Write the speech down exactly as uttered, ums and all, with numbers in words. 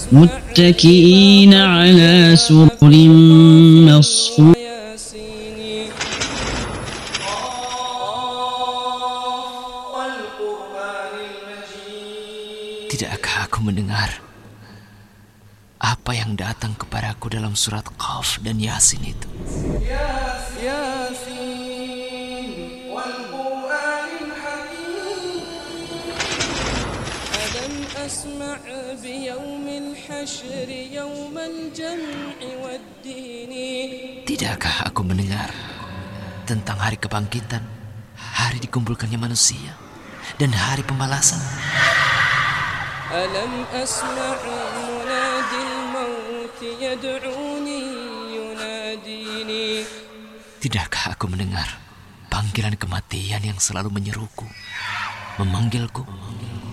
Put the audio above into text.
متكئين على سرر مصفوفة. Tidakkah aku mendengar apa yang datang kepadaku dalam surat Qaf dan Yasin itu? Tidakkah aku mendengar tentang hari kebangkitan, hari dikumpulkannya manusia, dan hari pembalasan? ألم أسمع منادي الموت يدعوني يناديني. Tidakkah aku mendengar panggilan kematian yang selalu menyeruku, memanggilku?